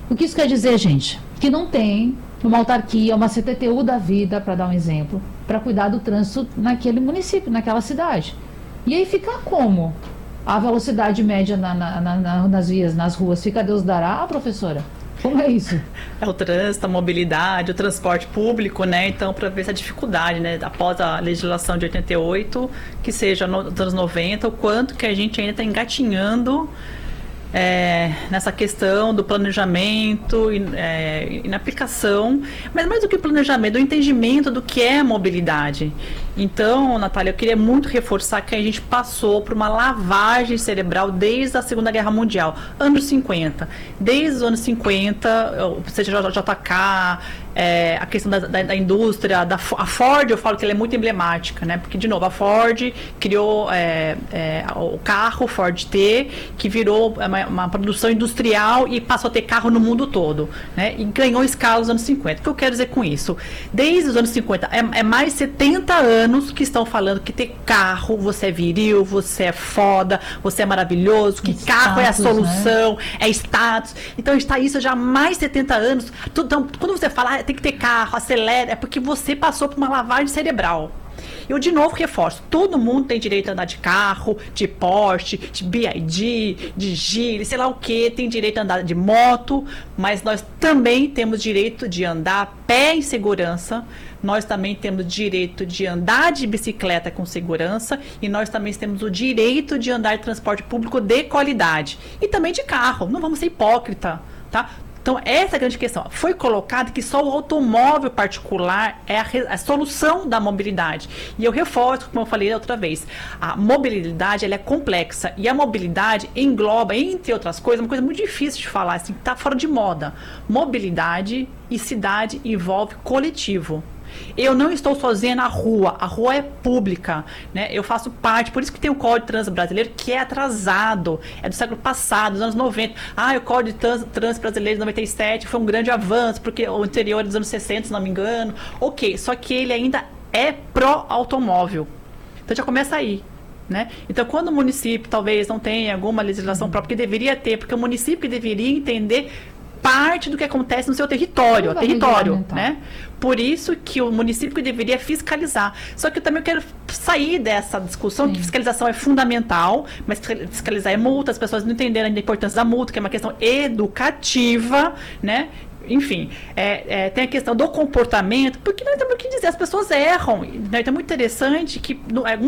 O que isso quer dizer, gente? Que não tem uma autarquia, uma CTTU da vida, para dar um exemplo, para cuidar do trânsito naquele município, naquela cidade. E aí fica como? A velocidade média nas vias, nas ruas, fica Deus dará, professora? Como é isso? É o trânsito, a mobilidade, o transporte público, né? Então, para ver essa dificuldade, né? Após a legislação de 88, que seja nos anos 90, o quanto que a gente ainda está engatinhando nessa questão do planejamento e na aplicação, mas mais do que o planejamento, do entendimento do que é mobilidade. Então, Natália, eu queria muito reforçar que a gente passou por uma lavagem cerebral desde a Segunda Guerra Mundial, anos 50. Desde os anos 50, seja JK, a questão da indústria, a Ford, eu falo que ela é muito emblemática, né? Porque, de novo, a Ford criou o carro Ford T, que virou uma produção industrial e passou a ter carro no mundo todo, né? E ganhou escala nos anos 50. O que eu quero dizer com isso? Desde os anos 50, é mais de 70 anos que estão falando que ter carro, você é viril, você é foda, você é maravilhoso, que status, carro é a solução, né? É status. Então, está isso já há mais de 70 anos. Então, quando você fala, tem que ter carro, acelera, é porque você passou por uma lavagem cerebral. Eu, de novo, reforço, todo mundo tem direito a andar de carro, de Porsche, de BYD, de Geely, sei lá o que, tem direito a andar de moto, mas nós também temos direito de andar a pé em segurança, nós também temos direito de andar de bicicleta com segurança e nós também temos o direito de andar de transporte público de qualidade. E também de carro, não vamos ser hipócrita, tá? Então, essa é a grande questão. Foi colocado que só o automóvel particular é a solução da mobilidade. E eu reforço, como eu falei outra vez, a mobilidade ela é complexa. E a mobilidade engloba, entre outras coisas, uma coisa muito difícil de falar, assim, está fora de moda. Mobilidade e cidade envolve coletivo. Eu não estou sozinha na rua, a rua é pública, né? Eu faço parte, por isso que tem o Código de Trânsito Brasileiro, que é atrasado, é do século passado, dos anos 90. O Código de Trânsito Brasileiro de 97 foi um grande avanço, porque o anterior é dos anos 60, se não me engano. Ok, só que ele ainda é pró-automóvel. Então já começa aí. Né? Então, quando o município talvez não tenha alguma legislação própria, que deveria ter, porque o município deveria entender parte do que acontece no seu território, né? Por isso que o município deveria fiscalizar. Só que eu também quero sair dessa discussão que fiscalização é fundamental, mas fiscalizar é multa, as pessoas não entenderam ainda a importância da multa, que é uma questão educativa, né? Enfim, tem a questão do comportamento, porque nós temos que dizer, as pessoas erram. Né? Então é muito interessante que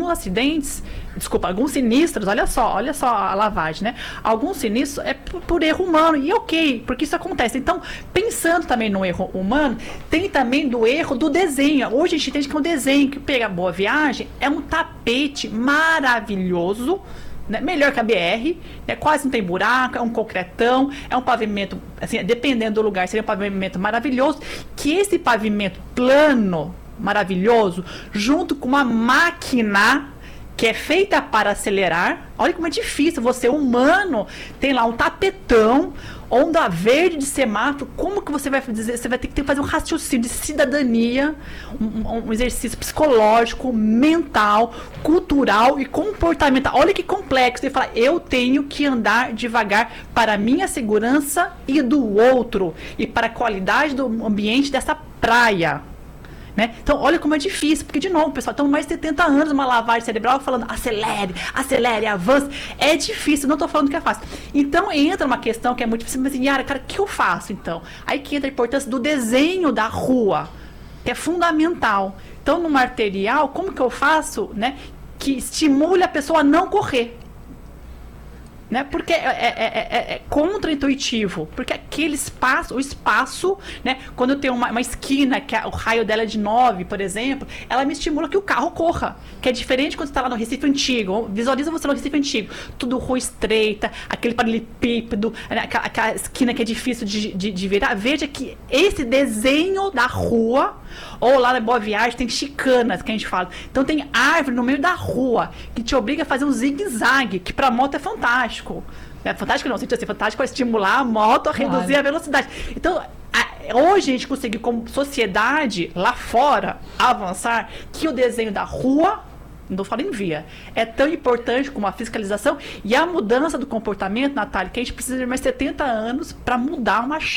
alguns sinistros, olha só a lavagem, né? Alguns sinistros é por erro humano, e ok, porque isso acontece. Então, pensando também no erro humano, tem também do erro do desenho. Hoje a gente entende que é um desenho que pega Boa Viagem, é um tapete maravilhoso, né? Melhor que a BR, né? Quase não tem buraco, é um concretão, é um pavimento, assim, dependendo do lugar, seria um pavimento maravilhoso, que esse pavimento plano, maravilhoso, junto com uma máquina que é feita para acelerar, olha como é difícil, você humano, tem lá um tapetão, onda verde de semáforo, como que você vai dizer? Você vai ter que fazer um raciocínio de cidadania, um exercício psicológico, mental, cultural e comportamental. Olha que complexo. Você fala, eu tenho que andar devagar para a minha segurança e do outro, e para a qualidade do ambiente dessa praia. Né? Então, olha como é difícil, porque, de novo, pessoal, estão mais de 70 anos uma lavagem cerebral falando acelere, avance. É difícil, não estou falando que é fácil. Então, entra uma questão que é muito difícil, mas assim, Yara, cara, o que eu faço, então? Aí que entra a importância do desenho da rua, que é fundamental. Então, no arterial, como que eu faço, né, que estimule a pessoa a não correr? Né? Porque é contra-intuitivo, porque aquele espaço, o espaço, né? Quando eu tenho uma esquina, que o raio dela é de 9, por exemplo, ela me estimula que o carro corra, que é diferente quando você está lá no Recife Antigo. Visualiza você no Recife Antigo, tudo rua estreita, aquele paralelepípedo, né? Aquela esquina que é difícil de virar. Veja que esse desenho da rua, ou lá na Boa Viagem tem chicanas, que a gente fala, então tem árvore no meio da rua, que te obriga a fazer um zigue-zague, que para moto é fantástico. Fantástico não, fantástico é estimular a moto a reduzir a velocidade. Então, hoje a gente conseguiu, como sociedade, lá fora, avançar, que o desenho da rua, não falo em via, é tão importante como a fiscalização e a mudança do comportamento, Natália, que a gente precisa de mais 70 anos para mudar uma